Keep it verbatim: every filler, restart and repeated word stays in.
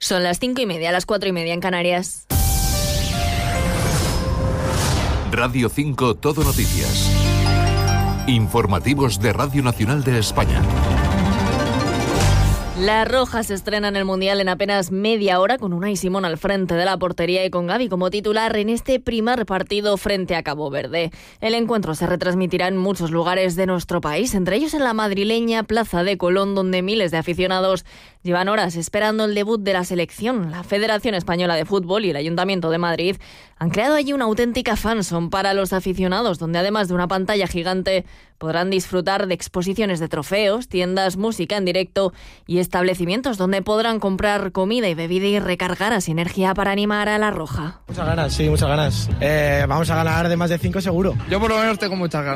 Son las cinco y media, las cuatro y media en Canarias. Radio cinco Todo Noticias. Informativos de Radio Nacional de España. La Roja se estrena en el Mundial en apenas media hora con Unai Simón al frente de la portería y con Gavi como titular en este primer partido frente a Cabo Verde. El encuentro se retransmitirá en muchos lugares de nuestro país, entre ellos en la madrileña Plaza de Colón, donde miles de aficionados llevan horas esperando el debut de la selección. La Federación Española de Fútbol y el Ayuntamiento de Madrid han creado allí una auténtica fanzone para los aficionados, donde además de una pantalla gigante podrán disfrutar de exposiciones de trofeos, tiendas, música en directo y establecimientos donde podrán comprar comida y bebida y recargar a Sinergia para animar a la Roja. Muchas ganas, sí, muchas ganas. Eh, vamos a ganar de más de cinco seguro. Yo por lo menos tengo muchas ganas.